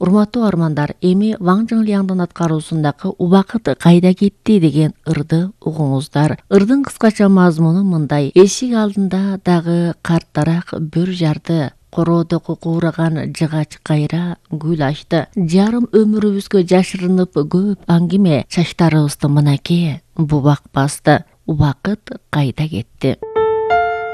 Урматтуу армандар, эми Ваң Жаңлиаңдын аткаруусундагы убакыт кайда кетти деген ырды угуңуздар. Ырдын кыскача мазмуну мындай: эшик алдында дагы карттараак бүр жарды, короодо кукураган жыгач кайра гүл ачты. Жарым өмүрүбүзгө жашырынып көп аңгиме, чачтарыбызды мынакей бубак басты. Убакыт кайда кетти?